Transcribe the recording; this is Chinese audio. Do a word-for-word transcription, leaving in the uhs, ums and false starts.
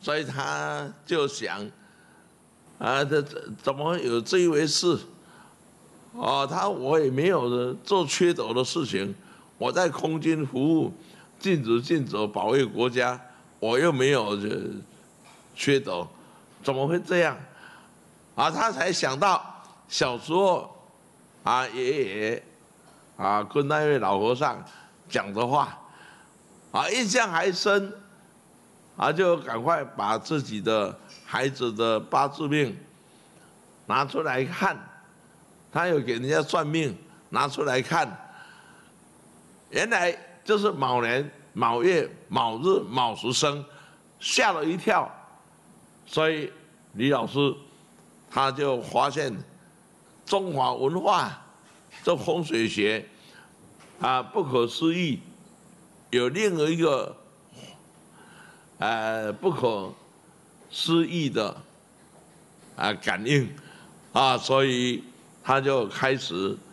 所以他就想，啊，这怎么有这一回事？哦，他我也没有做缺斗的事情，我在空军服务，尽职尽责保卫国家，我又没有缺斗，怎么会这样？啊，他才想到小时候啊，爷爷啊跟那位老和尚讲的话，啊，印象还深，啊，就赶快把自己的孩子的八字命拿出来看。他有给人家算命，拿出来看，原来就是卯年、卯月、卯日、卯时生，吓了一跳。所以李老师他就发现中华文化这风水学啊不可思议，有另一个呃不可思议的啊感应啊，所以他就开始